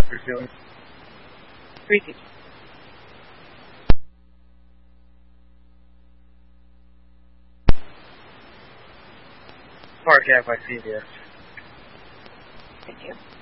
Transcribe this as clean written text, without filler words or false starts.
for sure. Repeat. Park Ave by CVS. Thank you.